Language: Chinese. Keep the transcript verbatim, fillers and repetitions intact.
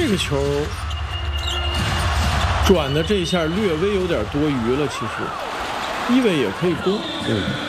个球转的这一下略微有点多余了，其实一伟也可以攻。 嗯。